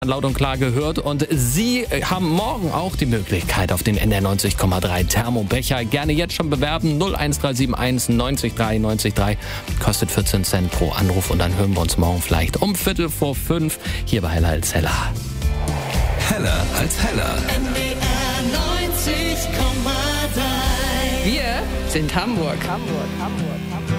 laut und klar gehört und Sie haben morgen auch die Möglichkeit auf den NDR 90,3 Thermobecher. Gerne jetzt schon bewerben. 01371 90 3 90 3. Kostet 14 Cent pro Anruf und dann hören wir uns morgen vielleicht um 4:45 hier bei Heller als Heller. Heller als Heller. NDR 90,3. Wir sind Hamburg.